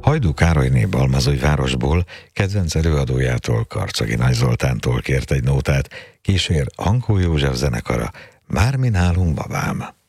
Hajdú Károlyné Balmazújvárosból kedvenc előadójától, Karcagi Nagy Zoltántól kért egy nótát, kísér Ankó József zenekara, Már mi nálunk babám.